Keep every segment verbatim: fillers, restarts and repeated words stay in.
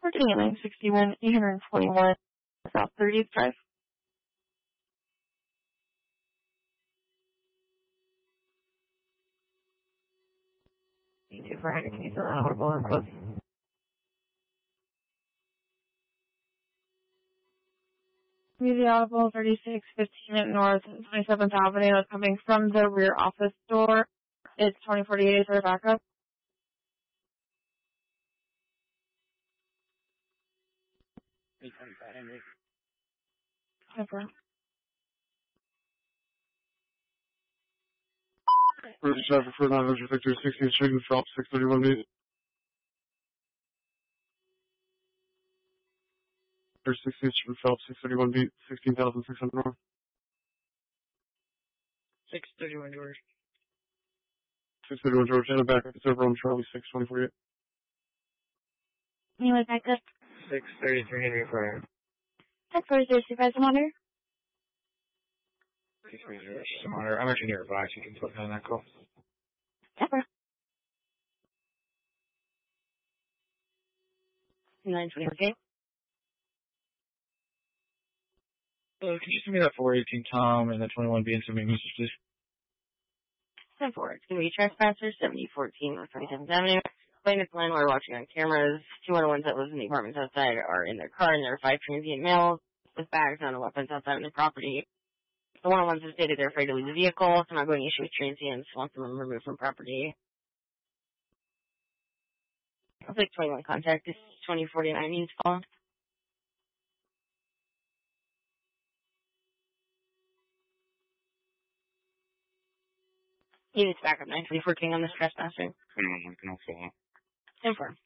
We're getting at nine sixty-one, eight twenty-one, South thirtieth Drive. Thank you for having me for audible and close. Community Audible thirty-six fifteen at North twenty-seventh Avenue, coming from the rear office door. It's twenty forty-eight for backup. eight twenty-five, Henry. Never. Route traffic for nine hundred Victor sixteenth Street and Phelps, six thirty-one beat. Or sixteenth Street and Phelps, six thirty-one beat, sixteen thousand six hundred north. six thirty-one George. six thirty-one George, and a backup. It's over on Charlie six twenty forty-eight. Anyway, backup. six thirty-three Henry Fire. That's for the supervisor monitor. six thirty-three Monitor. I'm actually nearby, so you can put me on that call. Never. nine twenty, okay? Uh, can you send me that four eighteen Tom and the twenty-one B and send me a message, please? ten four. It's going to be Trespasser, seventy fourteen North twenty-seventh Avenue. Plaintiff's landlord watching on cameras. Two other ones that live in the apartments outside are in their car, and there are five transient males with bags on the weapons outside of the property. The one ones have stated they're afraid to leave the vehicle, so not going to issue with transients, wants them removed from property. I'll take twenty-one contact. This is twenty forty-nine needs phone. He needs backup nine twenty-four King on this trespasser. twenty-one can also follow. ten four.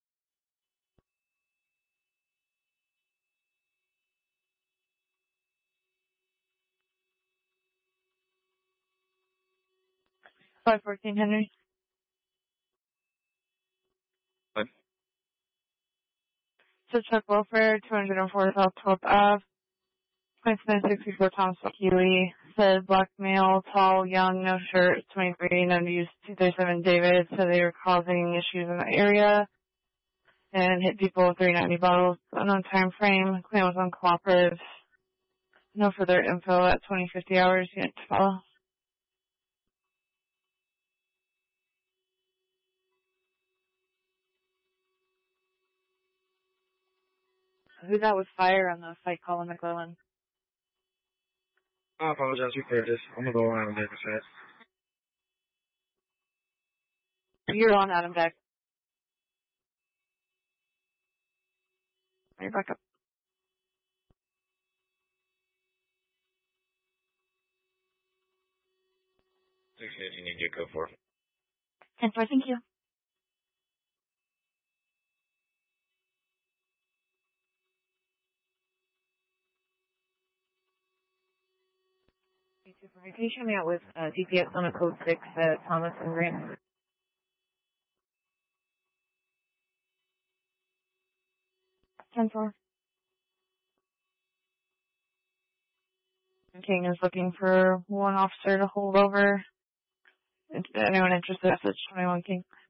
five fourteen Henry. What? So Chuck Welfare, two oh four South twelfth Ave. twenty-nine sixty-four Thomas Healy. Said black male, tall, young, no shirt, twenty-three, known to use two thirty-seven David. Said they were causing issues in the area. And hit people with three ninety bottles. Unknown time frame. Claim was uncooperative. No further info at twenty fifty hours yet to follow. Who got with fire on the fight call in McClellan? I apologize, we cleared this. I'm gonna go around and take a set. You're on Adam Deck. You're back up. six fifty, need you to go for. ten four, thank you. Can you show me out with uh, D P S on a code six, uh, Thomas and Grant? ten four. King is looking for one officer to hold over. Anyone interested? Message twenty-one King.